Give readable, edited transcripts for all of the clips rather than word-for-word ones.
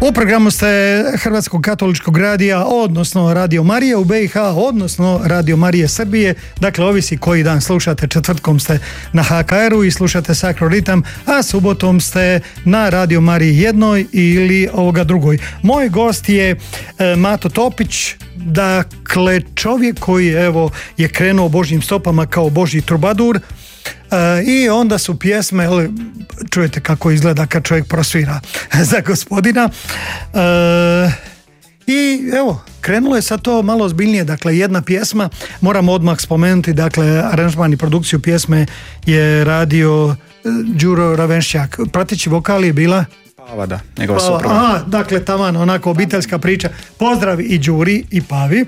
U programu ste Hrvatskog katoličkog radija, odnosno Radio Marije u BiH, odnosno Radio Marije Srbije. Dakle, ovisi koji dan slušate. Četvrtkom ste na HKR-u i slušate Sacro Ritam, a subotom ste na Radio Mariji jednoj ili ovoga drugoj. Moj gost je Mato Topić, dakle čovjek koji je krenuo Božjim stopama kao Božji trubadur. I onda su pjesme, čujete kako izgleda kad čovjek prosvira za Gospodina, i krenulo je sad to malo ozbiljnije. Dakle, jedna pjesma, moram odmah spomenuti, dakle, aranžman i produkciju pjesme je radio Đuro Ravenšćak. Prateći vokal je bila Pava, njegova supruga. Dakle, taman, onako obiteljska priča. Pozdrav i Đuri i Pavi.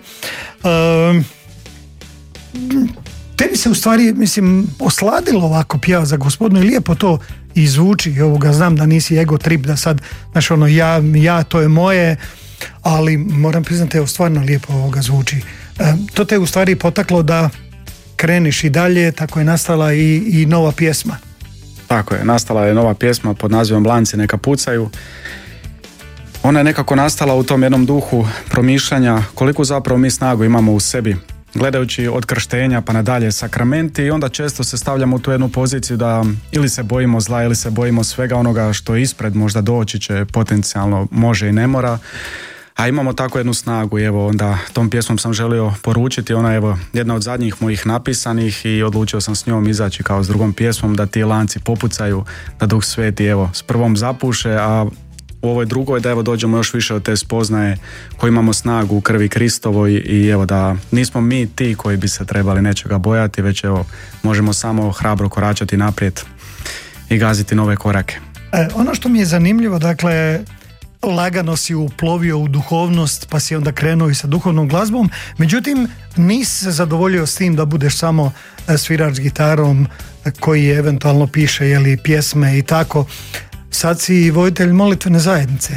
Tebi se u stvari, osladilo ovako pjeva za Gospodinu i lijepo to izvuči. Znam da nisi ego trip, da sad, znaš, ja, to je moje, ali moram priznati, stvarno lijepo zvuči. To te u stvari potaklo da kreniš i dalje, tako je nastala i nova pjesma. Tako je, nastala je nova pjesma pod nazivom Lanci neka pucaju. Ona je nekako nastala u tom jednom duhu promišljanja koliko zapravo mi snagu imamo u sebi, gledajući od krštenja pa nadalje sakramenti, i onda često se stavljamo u tu jednu poziciju da ili se bojimo zla ili se bojimo svega onoga što je ispred možda doći će, potencijalno može i ne mora, a imamo tako jednu snagu. I onda tom pjesmom sam želio poručiti, ona je jedna od zadnjih mojih napisanih i odlučio sam s njom izaći kao s drugom pjesmom, da ti lanci popucaju, da Duh Sveti s prvom zapuše, a u ovoj drugoj da dođemo još više od te spoznaje koji imamo snagu u krvi Kristovoj i da nismo mi ti koji bi se trebali nečega bojati, već možemo samo hrabro koračati naprijed i gaziti nove korake. Ono što mi je zanimljivo, dakle, lagano si uplovio u duhovnost, pa si onda krenuo i sa duhovnom glazbom, međutim nisi se zadovoljio s tim da budeš samo svirač s gitarom koji eventualno piše pjesme i tako. Sad si voditelj molitvene zajednice.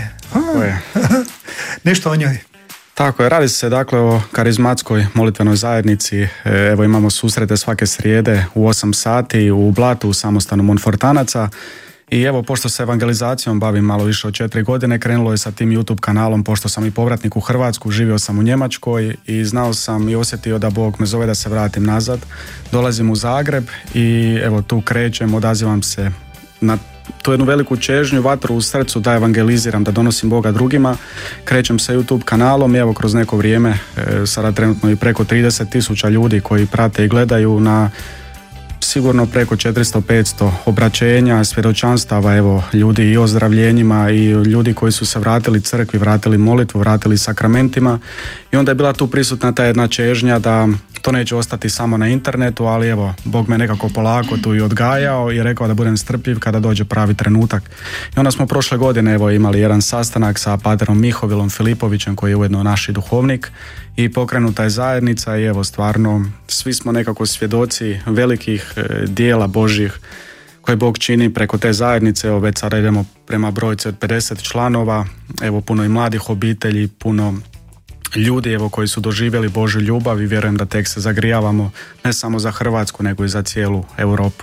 Nešto o njoj. Tako je, radi se dakle o karizmatskoj molitvenoj zajednici. Imamo susrete svake srijede u 8 sati u Blatu u samostanu Monfortanaca. I pošto se evangelizacijom bavim malo više od 4 godine, krenulo je sa tim YouTube kanalom, pošto sam i povratnik u Hrvatsku, živio sam u Njemačkoj i znao sam i osjetio da Bog me zove da se vratim nazad. Dolazim u Zagreb i tu krećem, odazivam se na tu jednu veliku čežnju, vatru u srcu da evangeliziram, da donosim Boga drugima. Krećem sa YouTube kanalom i kroz neko vrijeme, sada trenutno i preko 30,000 ljudi koji prate i gledaju, na sigurno preko 400-500 obraćenja, svjedočanstava, ljudi i ozdravljenjima i ljudi koji su se vratili crkvi, vratili molitvu, vratili sakramentima, i onda je bila tu prisutna ta jedna čežnja da to neće ostati samo na internetu, ali Bog me nekako polako tu i odgajao i rekao da budem strpljiv kada dođe pravi trenutak. I onda smo prošle godine imali jedan sastanak sa paterom Mihovilom Filipovićem, koji je ujedno naš duhovnik, i pokrenuta je zajednica i stvarno svi smo nekako svjedoci velikih dijela Božjih koje Bog čini preko te zajednice. Već sada idemo prema brojci od 50 članova, puno i mladih obitelji, puno ljudi koji su doživjeli Božju ljubav, i vjerujem da tek se zagrijavamo ne samo za Hrvatsku nego i za cijelu Europu.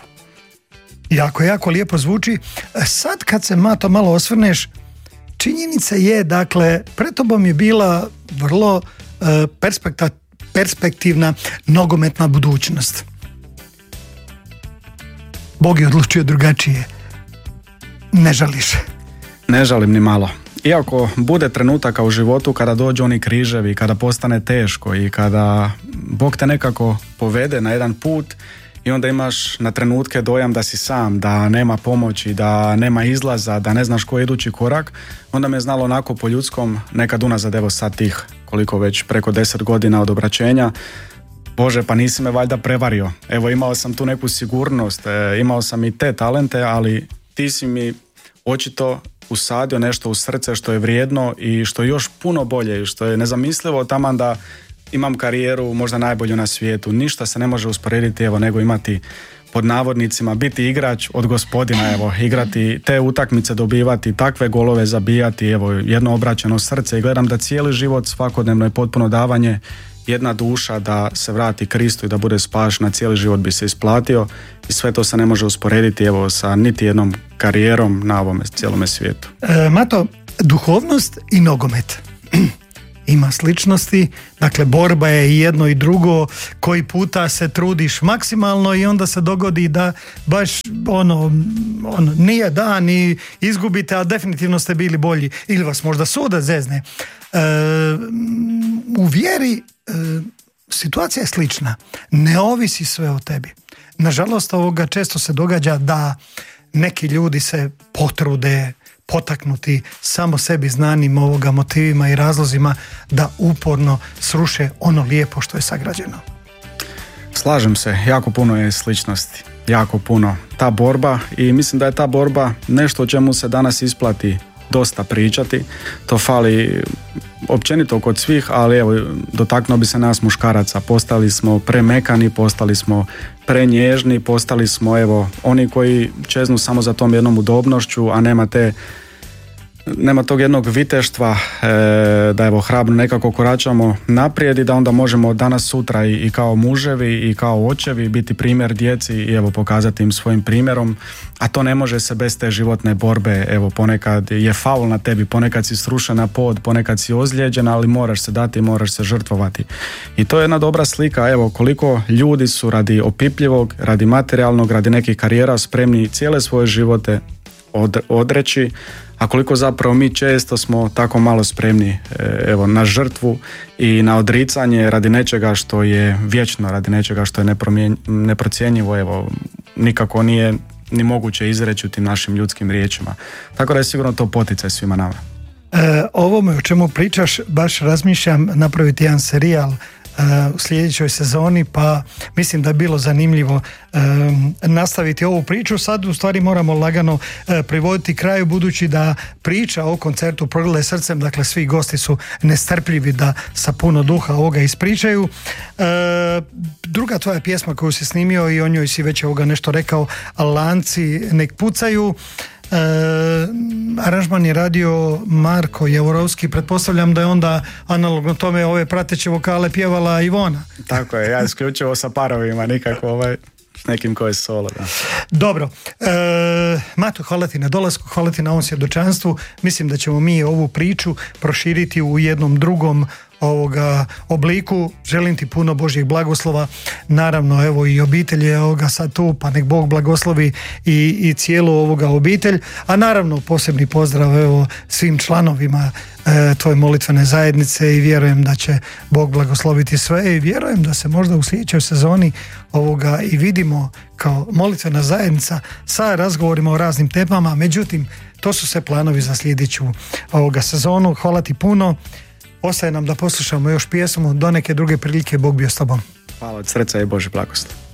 Jako lijepo zvuči. Sad kad se, Mato, malo osvrneš, činjenica je, dakle, pred tobom je bila vrlo perspektivna nogometna budućnost. Bog je odlučio drugačije. Ne žališ? Ne žalim ni malo. Iako bude trenutaka u životu kada dođu oni križevi, kada postane teško i kada Bog te nekako povede na jedan put i onda imaš na trenutke dojam da si sam, da nema pomoći, da nema izlaza, da ne znaš koji je idući korak, onda me je znalo onako po ljudskom nekad unazad, sad tih koliko već preko 10 godina od obraćenja, Bože, pa nisi me valjda prevario. Imao sam tu neku sigurnost, imao sam i te talente, ali ti si mi očito usadio nešto u srce što je vrijedno i što je još puno bolje i što je nezamislivo taman da imam karijeru možda najbolju na svijetu. Ništa se ne može usporediti nego imati pod navodnicima biti igrač od Gospodina, igrati te utakmice, dobivati takve golove, zabijati, jedno obraćeno srce, i gledam da cijeli život svakodnevno je potpuno davanje, jedna duša da se vrati Kristu i da bude spašena, cijeli život bi se isplatio, i sve to se ne može usporediti sa niti jednom karijerom na ovome cijelome svijetu. Mato, Duhovnost i nogomet ima sličnosti, dakle borba je i jedno i drugo, koji puta se trudiš maksimalno i onda se dogodi da baš ono nije dan i izgubite, a definitivno ste bili bolji ili vas možda sudac zezne. U vjeri situacija je slična, ne ovisi sve o tebi. Nažalost, često se događa da neki ljudi se potrude potaknuti samo sebi znanim motivima i razlozima da uporno sruše ono lijepo što je sagrađeno. Slažem se, jako puno je sličnosti, jako puno. Ta borba, i mislim da je ta borba nešto o čemu se danas isplati dosta pričati. To fali općenito kod svih, ali evo, dotaknuo bi se nas muškaraca. Postali smo premekani, postali smo prenježni, postali smo oni koji čeznu samo za tom jednom udobnošću, a nema tog jednog viteštva da hrabro nekako koračamo naprijed i da onda možemo danas sutra i kao muževi i kao očevi biti primjer djeci i pokazati im svojim primjerom, a to ne može se bez te životne borbe. Ponekad je faul na tebi, ponekad si srušen na pod, ponekad si ozlijeđen, ali moraš se dati, moraš se žrtvovati. I to je jedna dobra slika, koliko ljudi su radi opipljivog, radi materijalnog, radi nekih karijera spremni cijele svoje živote odreći, a koliko zapravo mi često smo tako malo spremni na žrtvu i na odricanje radi nečega što je vječno, radi nečega što je neprocjenjivo, nikako nije ni moguće izreći u tim našim ljudskim riječima. Tako da je sigurno to poticaj svima nama. Ovome o čemu pričaš baš razmišljam napraviti jedan serijal u sljedećoj sezoni, pa mislim da je bilo zanimljivo nastaviti ovu priču. Sad u stvari moramo lagano privoditi kraju, budući da priča o koncertu Progrle srcem, dakle svi gosti su nestrpljivi da sa puno duha ovoga ispričaju. Druga tvoja pjesma koju si snimio i o njoj si već nešto rekao, Lanci nek pucaju, aranžman je radio Marko Javorovski, pretpostavljam da je onda analogno tome ove prateće vokale pjevala Ivona. Tako je, ja isključivo sa parovima, nikako s nekim ko je solo. Da. Dobro, Mato, hvala ti na dolasku, hvala ti na ovom svjedočanstvu. Mislim da ćemo mi ovu priču proširiti u jednom drugom obliku. Želim ti puno Božjih blagoslova, naravno i obitelj je sad tu, pa nek Bog blagoslovi i cijelu obitelj, a naravno posebni pozdrav svim članovima tvoje molitvene zajednice i vjerujem da će Bog blagosloviti sve i vjerujem da se možda u sljedećoj sezoni i vidimo kao molitvena zajednica sa razgovorima o raznim temama. Međutim, to su sve planovi za sljedeću sezonu. Hvala ti puno. Ostaje nam da poslušamo još pjesmu, do neke druge prilike, Bog bio s tobom. Hvala od srca i Božji blagoslov.